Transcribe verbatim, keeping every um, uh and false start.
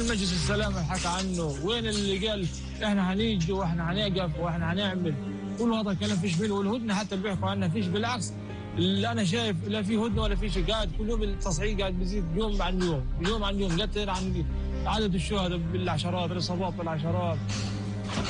وين مجلس السلام اللي حكى عنه؟ وين اللي قال احنا هنيجي واحنا هنقف واحنا هنعمل؟ كل هذا كلام فيش منه. والهدنه حتى اللي بيحكوا عنها فيش، بالعكس اللي انا شايف لا في هدنه ولا في شيء. قاعد كل يوم التصعيد قاعد بيزيد يوم عن يوم يوم عن يوم. قتل عن عدد الشهداء بالعشرات، الاصابات بالعشرات.